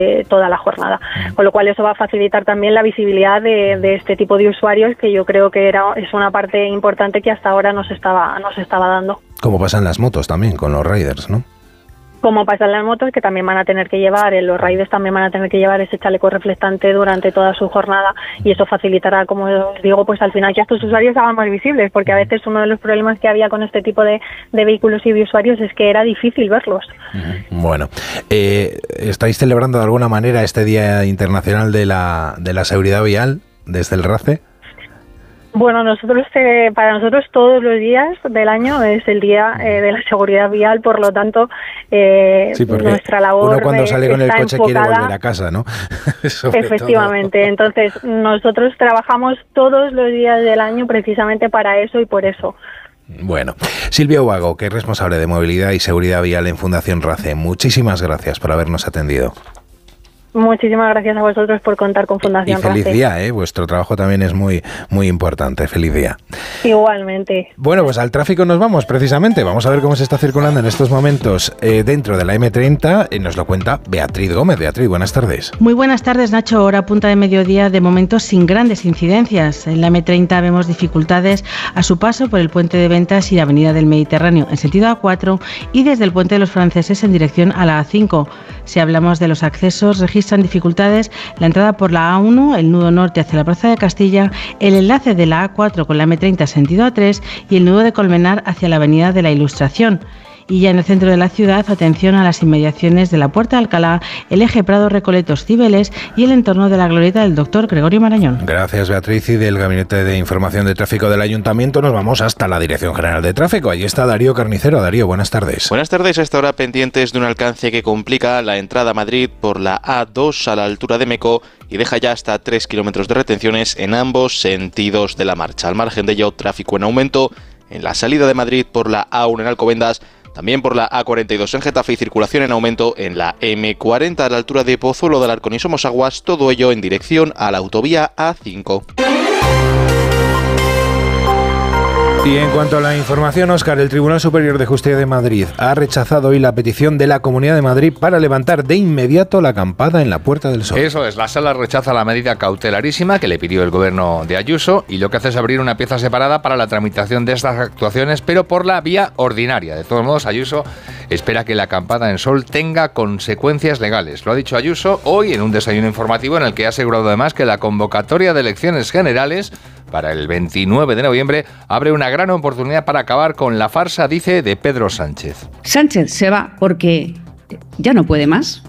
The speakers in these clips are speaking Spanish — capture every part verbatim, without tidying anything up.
eh, toda la jornada. Con lo cual eso va a facilitar también la visibilidad de, de este tipo de usuarios, que yo creo que era es una parte importante que hasta ahora no se estaba, no se estaba dando. Como pasa en las motos también, con los riders, ¿no? Como pasa en las motos, que también van a tener que llevar, en los riders también van a tener que llevar ese chaleco reflectante durante toda su jornada, y eso facilitará, como os digo, pues al final que estos usuarios hagan más visibles, porque a veces uno de los problemas que había con este tipo de, de vehículos y de usuarios es que era difícil verlos. Bueno, eh, ¿estáis celebrando de alguna manera este Día Internacional de la, de la Seguridad Vial desde el RACE? Bueno, nosotros eh, para nosotros todos los días del año es el día eh, de la seguridad vial, por lo tanto eh, sí, nuestra labor uno cuando sale con el coche enfocada, quiere volver a casa, ¿no? Efectivamente, todo. Entonces nosotros trabajamos todos los días del año precisamente para eso y por eso. Bueno, Silvia Ubago, que es responsable de movilidad y seguridad vial en Fundación RACE, muchísimas gracias por habernos atendido. Muchísimas gracias a vosotros por contar con Fundación Y feliz RACE. día, ¿eh? Vuestro trabajo también es muy, muy importante. Feliz día. Igualmente. Bueno, pues al tráfico nos vamos precisamente. Vamos a ver cómo se está circulando en estos momentos eh, dentro de la eme treinta. Y nos lo cuenta Beatriz Gómez. Beatriz, buenas tardes. Muy buenas tardes, Nacho. Hora punta de mediodía, de momento sin grandes incidencias. En la eme treinta vemos dificultades a su paso por el Puente de Ventas y la Avenida del Mediterráneo en sentido A cuatro y desde el Puente de los Franceses en dirección a la A cinco. Si hablamos de los accesos, registran dificultades la entrada por la A uno, el nudo norte hacia la Plaza de Castilla, el enlace de la A cuatro con la eme treinta sentido A tres y el nudo de Colmenar hacia la Avenida de la Ilustración. Y ya en el centro de la ciudad, atención a las inmediaciones de la Puerta de Alcalá, el eje Prado Recoletos Cibeles y el entorno de la glorieta del doctor Gregorio Marañón. Gracias, Beatriz. Y del Gabinete de Información de Tráfico del Ayuntamiento nos vamos hasta la Dirección General de Tráfico. Allí está Darío Carnicero. Darío, buenas tardes. Buenas tardes. A esta hora pendientes de un alcance que complica la entrada a Madrid por la A dos a la altura de Meco y deja ya hasta tres kilómetros de retenciones en ambos sentidos de la marcha. Al margen de ello, tráfico en aumento en la salida de Madrid por la A uno en Alcobendas, también por la A cuarenta y dos en Getafe y circulación en aumento en la eme cuarenta a la altura de Pozuelo de Alarcón y Somosaguas, todo ello en dirección a la autovía A cinco. Y en cuanto a la información, Óscar, el Tribunal Superior de Justicia de Madrid ha rechazado hoy la petición de la Comunidad de Madrid para levantar de inmediato la acampada en la Puerta del Sol. Eso es, la Sala rechaza la medida cautelarísima que le pidió el gobierno de Ayuso y lo que hace es abrir una pieza separada para la tramitación de estas actuaciones, pero por la vía ordinaria. De todos modos, Ayuso espera que la acampada en Sol tenga consecuencias legales. Lo ha dicho Ayuso hoy en un desayuno informativo en el que ha asegurado además que la convocatoria de elecciones generales para el veintinueve de noviembre abre una gran oportunidad para acabar con la farsa, dice, de Pedro Sánchez. Sánchez se va porque ya no puede más.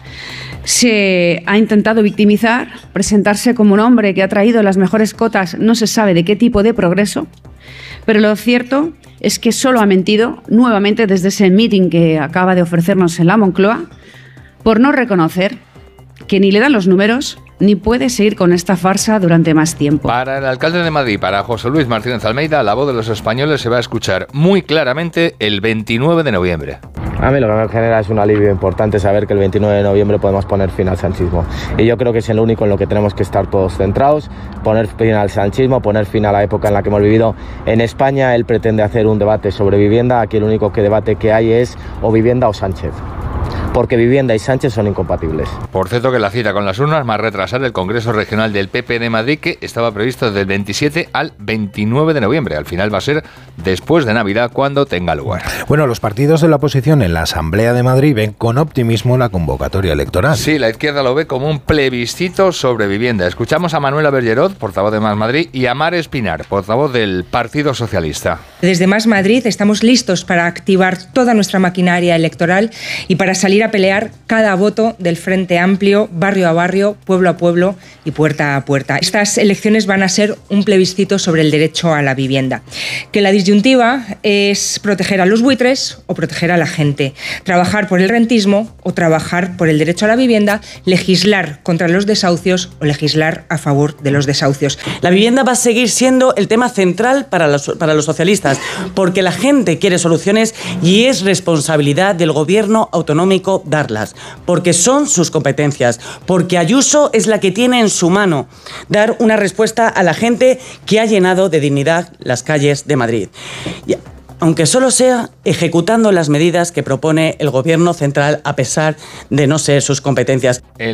Se ha intentado victimizar, presentarse como un hombre que ha traído las mejores cotas, no se sabe de qué tipo de progreso, pero lo cierto es que solo ha mentido nuevamente desde ese meeting que acaba de ofrecernos en la Moncloa, por no reconocer que ni le dan los números ni puede seguir con esta farsa durante más tiempo. Para el alcalde de Madrid, para José Luis Martínez Almeida, la voz de los españoles se va a escuchar muy claramente el veintinueve de noviembre. A mí lo que me genera es un alivio importante saber que el veintinueve de noviembre podemos poner fin al sanchismo. Y yo creo que es lo único en lo que tenemos que estar todos centrados, poner fin al sanchismo, poner fin a la época en la que hemos vivido. En España él pretende hacer un debate sobre vivienda, aquí el único que debate que hay es o vivienda o Sánchez. Porque vivienda y Sánchez son incompatibles. Por cierto, que la cita con las urnas va a retrasar el Congreso Regional del P P de Madrid, que estaba previsto del veintisiete al veintinueve de noviembre. Al final va a ser después de Navidad cuando tenga lugar. Bueno, los partidos de la oposición en la Asamblea de Madrid ven con optimismo la convocatoria electoral. Sí, la izquierda lo ve como un plebiscito sobre vivienda. Escuchamos a Manuela Bergerot, portavoz de Más Madrid, y a Mar Espinar, portavoz del Partido Socialista. Desde Más Madrid estamos listos para activar toda nuestra maquinaria electoral y para salir a pelear cada voto del Frente Amplio, barrio a barrio, pueblo a pueblo y puerta a puerta. Estas elecciones van a ser un plebiscito sobre el derecho a la vivienda. Que la disyuntiva es proteger a los buitres o proteger a la gente, trabajar por el rentismo o trabajar por el derecho a la vivienda, legislar contra los desahucios o legislar a favor de los desahucios. La vivienda va a seguir siendo el tema central para los, para los socialistas, porque la gente quiere soluciones y es responsabilidad del gobierno autonómico darlas, porque son sus competencias, porque Ayuso es la que tiene en su mano dar una respuesta a la gente que ha llenado de dignidad las calles de Madrid. Y aunque solo sea ejecutando las medidas que propone el gobierno central a pesar de no ser sus competencias. El